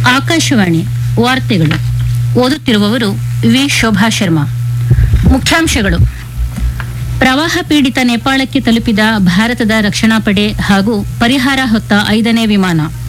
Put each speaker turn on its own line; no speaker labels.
ಆಕಾಶವಾಣಿ ವಾರ್ತೆಗಳು ಓದುತ್ತಿರುವವರು ವಿ ಶೋಭಾ ಶರ್ಮಾ. ಮುಖ್ಯಾಂಶಗಳು: ಪ್ರವಾಹ ಪೀಡಿತ ನೇಪಾಳಕ್ಕೆ ತಲುಪಿದ ಭಾರತದ ರಕ್ಷಣಾ ಪಡೆ ಹಾಗೂ ಪರಿಹಾರ ಹೊತ್ತ 5ನೇ ವಿಮಾನ.